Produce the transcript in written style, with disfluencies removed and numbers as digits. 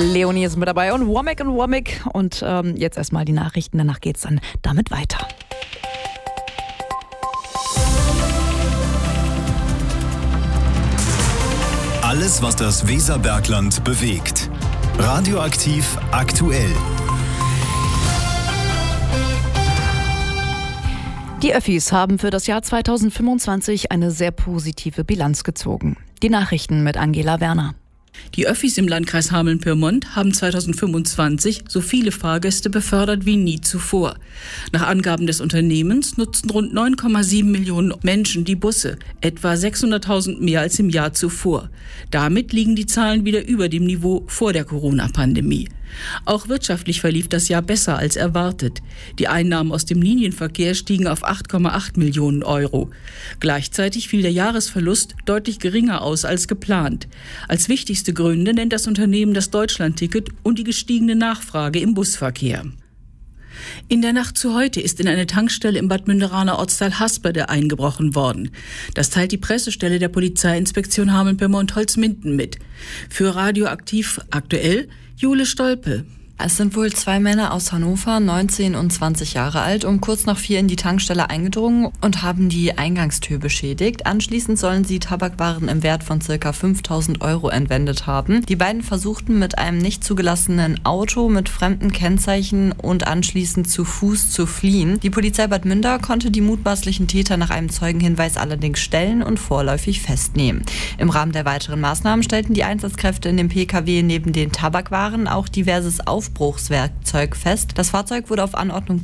Leonie ist mit dabei und Womack. Und jetzt erstmal die Nachrichten, danach geht's dann damit weiter. Alles, was das Weserbergland bewegt. Radioaktiv aktuell. Die Öffis haben für das Jahr 2025 eine sehr positive Bilanz gezogen. Die Nachrichten mit Angela Werner. Die Öffis im Landkreis Hameln-Pyrmont haben 2025 so viele Fahrgäste befördert wie nie zuvor. Nach Angaben des Unternehmens nutzten rund 9,7 Millionen Menschen die Busse, etwa 600.000 mehr als im Jahr zuvor. Damit liegen die Zahlen wieder über dem Niveau vor der Corona-Pandemie. Auch wirtschaftlich verlief das Jahr besser als erwartet. Die Einnahmen aus dem Linienverkehr stiegen auf 8,8 Millionen Euro. Gleichzeitig fiel der Jahresverlust deutlich geringer aus als geplant. Als wichtigste Gründe nennt das Unternehmen das Deutschlandticket und die gestiegene Nachfrage im Busverkehr. In der Nacht zu heute ist in eine Tankstelle im Bad Münderaner Ortsteil Hasberde eingebrochen worden. Das teilt die Pressestelle der Polizeiinspektion Hameln-Pyrmont-Holzminden mit. Für Radioaktiv aktuell Jule Stolpe. Es sind wohl 2 Männer aus Hannover, 19 und 20 Jahre alt, um kurz nach 4 in die Tankstelle eingedrungen und haben die Eingangstür beschädigt. Anschließend sollen sie Tabakwaren im Wert von ca. 5.000 Euro entwendet haben. Die beiden versuchten mit einem nicht zugelassenen Auto mit fremden Kennzeichen und anschließend zu Fuß zu fliehen. Die Polizei Bad Münder konnte die mutmaßlichen Täter nach einem Zeugenhinweis allerdings stellen und vorläufig festnehmen. Im Rahmen der weiteren Maßnahmen stellten die Einsatzkräfte in dem PKW neben den Tabakwaren auch diverses Aufbruchswerkzeug fest. Das Fahrzeug wurde auf Anordnung